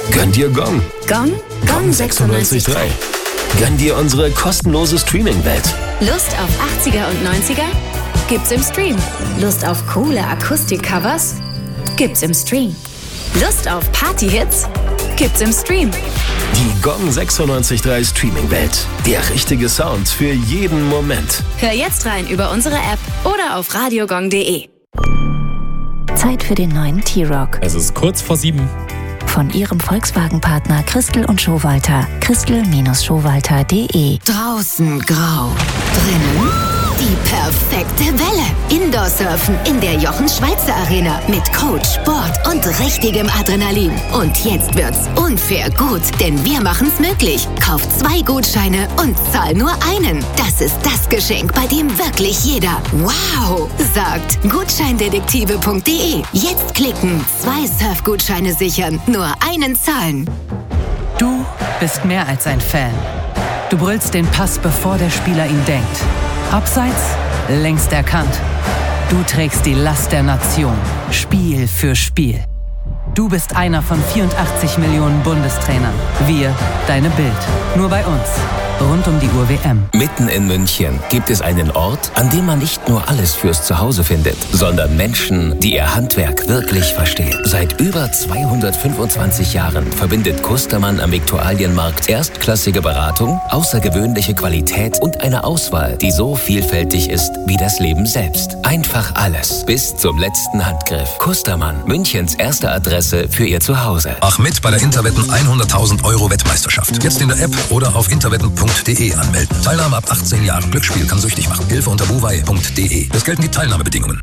Gönn dir Gong. Gong? Gong 96.3. Gönn dir unsere kostenlose Streaming-Welt. Lust auf 80er und 90er? Gibt's im Stream. Lust auf coole Akustik-Covers? Gibt's im Stream. Lust auf Party-Hits? Gibt's im Stream. Die Gong 96.3 Streaming-Welt. Der richtige Sound für jeden Moment. Hör jetzt rein über unsere App oder auf radiogong.de. Zeit für den neuen T-Rock. Es ist kurz vor 7. Von Ihrem Volkswagen-Partner Christel und Schowalter. Christel-Schowalter.de. Draußen grau, drinnen die perfekte Welle. Indoor-Surfen in der Jochen-Schweizer-Arena mit Coach, Board und richtigem Adrenalin. Und jetzt wird's unfair gut, denn wir machen's möglich. Kauf 2 Gutscheine und zahl nur einen. Das ist das Geschenk, bei dem wirklich jeder wow sagt. Gutscheindetektive.de. Jetzt klicken, 2 Surfgutscheine sichern, nur einen zahlen. Du bist mehr als ein Fan. Du brüllst den Pass, bevor der Spieler ihn denkt. Abseits, längst erkannt. Du trägst die Last der Nation, Spiel für Spiel. Du bist einer von 84 Millionen Bundestrainern. Wir, deine Bild. Nur bei uns. Rund um die Uhr WM. Mitten in München gibt es einen Ort, an dem man nicht nur alles fürs Zuhause findet, sondern Menschen, die ihr Handwerk wirklich verstehen. Seit über 225 Jahren verbindet Kustermann am Viktualienmarkt erstklassige Beratung, außergewöhnliche Qualität und eine Auswahl, die so vielfältig ist wie das Leben selbst. Einfach alles, bis zum letzten Handgriff. Kustermann, Münchens erste Adresse für ihr Zuhause. Mach mit bei der Interwetten 100.000 € Wettmeisterschaft. Jetzt in der App oder auf interwetten.de anmelden. Teilnahme ab 18 Jahren. Glücksspiel kann süchtig machen. Hilfe unter buwei.de. Es gelten die Teilnahmebedingungen.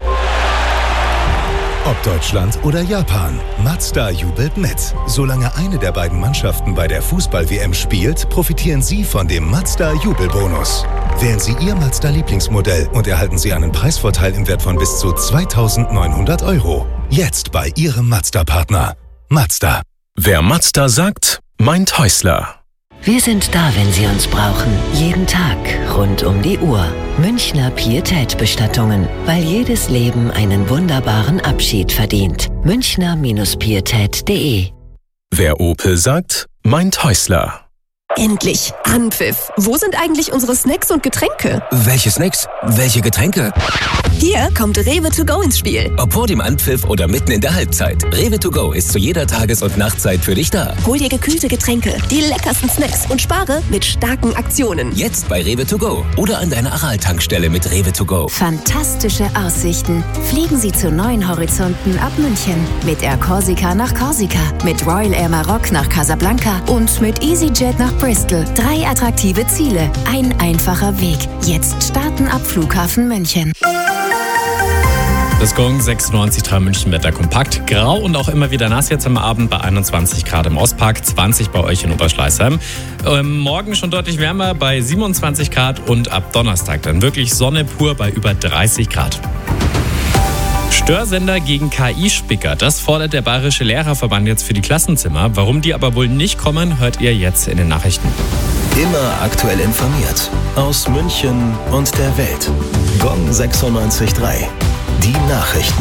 Ob Deutschland oder Japan, Mazda jubelt mit. Solange eine der beiden Mannschaften bei der Fußball-WM spielt, profitieren Sie von dem Mazda-Jubelbonus. Wählen Sie Ihr Mazda-Lieblingsmodell und erhalten Sie einen Preisvorteil im Wert von bis zu 2.900 €. Jetzt bei Ihrem Mazda-Partner. Mazda. Wer Mazda sagt, meint Häusler. Wir sind da, wenn Sie uns brauchen. Jeden Tag, rund um die Uhr. Münchner Pietät-Bestattungen. Weil jedes Leben einen wunderbaren Abschied verdient. Münchner-Pietät.de. Wer Opel sagt, meint Häusler. Endlich! Anpfiff! Wo sind eigentlich unsere Snacks und Getränke? Welche Snacks? Welche Getränke? Hier kommt Rewe to go ins Spiel. Ob vor dem Anpfiff oder mitten in der Halbzeit. Rewe to go ist zu jeder Tages- und Nachtzeit für dich da. Hol dir gekühlte Getränke, die leckersten Snacks und spare mit starken Aktionen. Jetzt bei Rewe to go oder an deiner Aral-Tankstelle mit Rewe to go. Fantastische Aussichten. Fliegen Sie zu neuen Horizonten ab München. Mit Air Corsica nach Korsika, mit Royal Air Maroc nach Casablanca und mit EasyJet nach Bristol. 3 attraktive Ziele, ein einfacher Weg. Jetzt starten ab Flughafen München. Das Gong 96.3 München Wetter kompakt. Grau und auch immer wieder nass jetzt am Abend bei 21 Grad im Ostpark, 20 bei euch in Oberschleißheim. Morgen schon deutlich wärmer bei 27 Grad und ab Donnerstag dann wirklich Sonne pur bei über 30 Grad. Störsender gegen KI-Spicker. Das fordert der Bayerische Lehrerverband jetzt für die Klassenzimmer. Warum die aber wohl nicht kommen, hört ihr jetzt in den Nachrichten. Immer aktuell informiert. Aus München und der Welt. Gong 96.3. Die Nachrichten.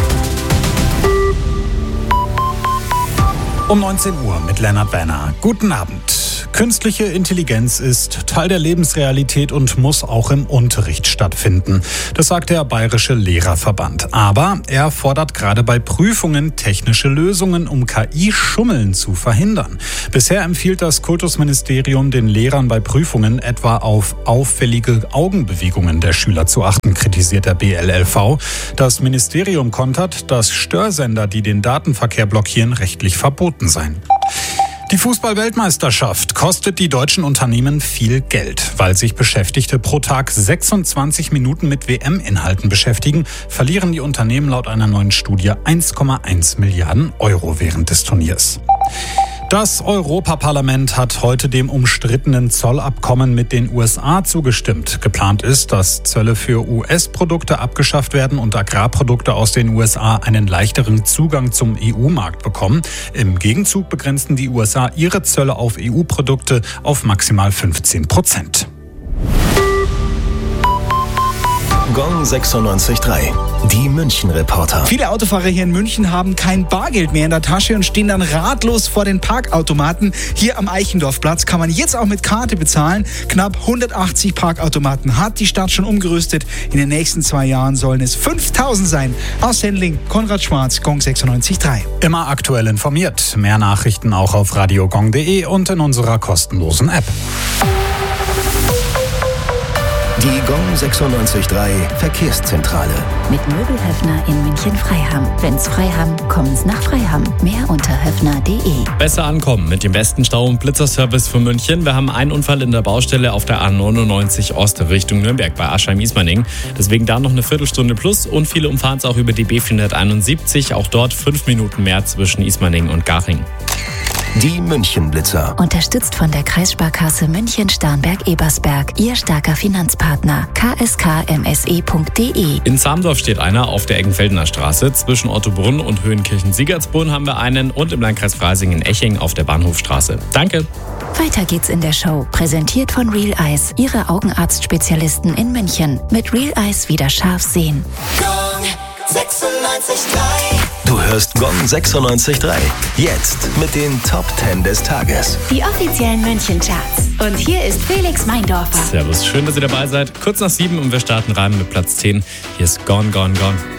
Um 19 Uhr mit Lennart Werner. Guten Abend. Künstliche Intelligenz ist Teil der Lebensrealität und muss auch im Unterricht stattfinden. Das sagt der Bayerische Lehrerverband. Aber er fordert gerade bei Prüfungen technische Lösungen, um KI-Schummeln zu verhindern. Bisher empfiehlt das Kultusministerium den Lehrern bei Prüfungen etwa auf auffällige Augenbewegungen der Schüler zu achten, kritisiert der BLLV. Das Ministerium kontert, dass Störsender, die den Datenverkehr blockieren, rechtlich verboten seien. Die Fußball-Weltmeisterschaft kostet die deutschen Unternehmen viel Geld. Weil sich Beschäftigte pro Tag 26 Minuten mit WM-Inhalten beschäftigen, verlieren die Unternehmen laut einer neuen Studie 1,1 Milliarden € während des Turniers. Das Europaparlament hat heute dem umstrittenen Zollabkommen mit den USA zugestimmt. Geplant ist, dass Zölle für US-Produkte abgeschafft werden und Agrarprodukte aus den USA einen leichteren Zugang zum EU-Markt bekommen. Im Gegenzug begrenzen die USA ihre Zölle auf EU-Produkte auf maximal 15%. Gong 96.3. Die München-Reporter. Viele Autofahrer hier in München haben kein Bargeld mehr in der Tasche und stehen dann ratlos vor den Parkautomaten. Hier am Eichendorfplatz kann man jetzt auch mit Karte bezahlen. Knapp 180 Parkautomaten hat die Stadt schon umgerüstet. In den nächsten 2 Jahren sollen es 5000 sein. Aus Sendling, Konrad Schwarz, Gong 96.3. Immer aktuell informiert. Mehr Nachrichten auch auf radiogong.de und in unserer kostenlosen App. Die Gong 96.3 Verkehrszentrale. Mit Möbelhöfner in München-Freiham. Wenn's Freiham, kommen's nach Freiham. Mehr unter höfner.de. Besser ankommen mit dem besten Stau- und Blitzerservice für München. Wir haben einen Unfall in der Baustelle auf der A99 Ost Richtung Nürnberg bei Aschheim-Ismaning. Deswegen da noch eine Viertelstunde plus und viele umfahren es auch über die B471. Auch dort 5 Minuten mehr zwischen Ismaning und Garching. Die München-Blitzer. Unterstützt von der Kreissparkasse München-Starnberg-Ebersberg. Ihr starker Finanzpartner. kskmse.de. In Zamdorf steht einer auf der Eggenfeldener Straße. Zwischen Ottobrunn und Höhenkirchen-Siegertsbrunn haben wir einen und im Landkreis Freising-Eching auf der Bahnhofstraße. Danke. Weiter geht's in der Show. Präsentiert von Real Eyes. Ihre Augenarztspezialisten in München. Mit Real Eyes wieder scharf sehen. Gong 96.3. Du hörst Gong 96.3. Jetzt mit den Top 10 des Tages. Die offiziellen München-Charts. Und hier ist Felix Meindorfer. Servus, schön, dass ihr dabei seid. Kurz nach 7 und wir starten rein mit Platz 10. Hier ist Gone, Gone, Gone.